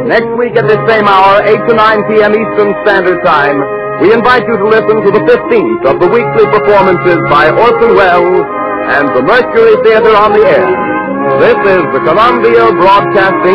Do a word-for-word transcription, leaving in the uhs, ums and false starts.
Next week at this same hour, eight to nine p.m. Eastern Standard Time, we invite you to listen to the fifteenth of the weekly performances by Orson Welles and the Mercury Theater on the Air. This is the Columbia Broadcasting